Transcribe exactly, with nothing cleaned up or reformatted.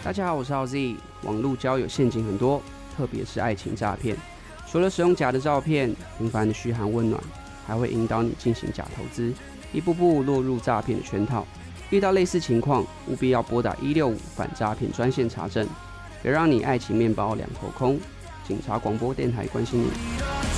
大家好，我是浩 Z。网络交友陷阱很多，特别是爱情诈骗。除了使用假的照片，频繁的嘘寒问暖，还会引导你进行假投资，一步步落入诈骗的圈套。遇到类似情况，务必要拨打一六五反诈骗专线查证，别让你爱情面包两头空。警察广播电台关心你。